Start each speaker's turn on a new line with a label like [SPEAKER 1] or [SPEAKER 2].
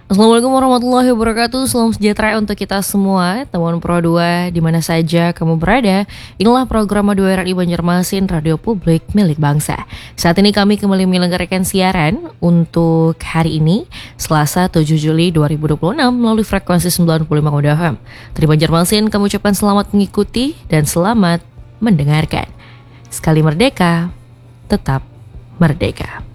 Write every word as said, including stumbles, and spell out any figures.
[SPEAKER 1] Assalamualaikum warahmatullahi wabarakatuh. Salam sejahtera untuk kita semua, teman Pro dua di mana saja kamu berada. Inilah program dua R R I Banjarmasin, radio publik milik bangsa. Saat ini kami kembali menyelenggarakan siaran untuk hari ini, Selasa tujuh Juli dua ribu dua puluh enam melalui frekuensi sembilan puluh lima koma dua F M. Dari Banjarmasin, kami ucapkan selamat mengikuti dan selamat mendengarkan. Sekali merdeka, tetap merdeka.